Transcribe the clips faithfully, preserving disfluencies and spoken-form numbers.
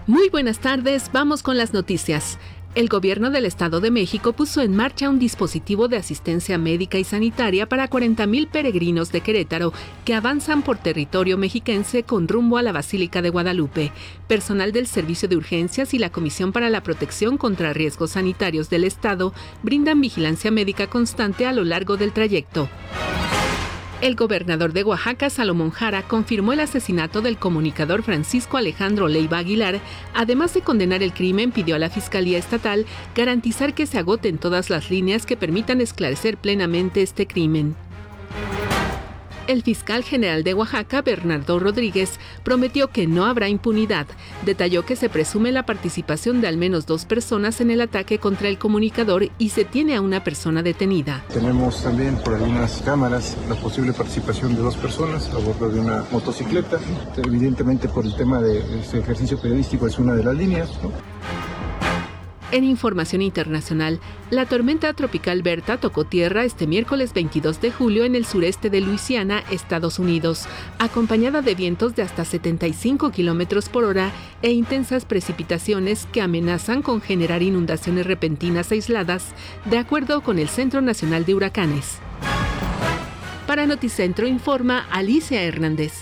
Muy buenas tardes, vamos con las noticias. El gobierno del Estado de México puso en marcha un dispositivo de asistencia médica y sanitaria para cuarenta mil peregrinos de Querétaro que avanzan por territorio mexiquense con rumbo a la Basílica de Guadalupe. Personal del Servicio de Urgencias y la Comisión para la Protección contra Riesgos Sanitarios del Estado brindan vigilancia médica constante a lo largo del trayecto. El gobernador de Oaxaca, Salomón Jara, confirmó el asesinato del comunicador Francisco Alejandro Leiva Aguilar. Además de condenar el crimen, pidió a la Fiscalía Estatal garantizar que se agoten todas las líneas que permitan esclarecer plenamente este crimen. El fiscal general de Oaxaca, Bernardo Rodríguez, prometió que no habrá impunidad. Detalló que se presume la participación de al menos dos personas en el ataque contra el comunicador y se tiene a una persona detenida. Tenemos también por algunas cámaras la posible participación de dos personas a bordo de una motocicleta. Evidentemente, por el tema de este ejercicio periodístico es una de las líneas, ¿no? En información internacional, la tormenta tropical Berta tocó tierra este miércoles veintidós de julio en el sureste de Luisiana, Estados Unidos, acompañada de vientos de hasta setenta y cinco kilómetros por hora e intensas precipitaciones que amenazan con generar inundaciones repentinas aisladas, de acuerdo con el Centro Nacional de Huracanes. Para Noticentro informa Alicia Hernández.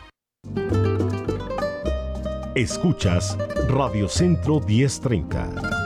Escuchas Radio Centro diez treinta.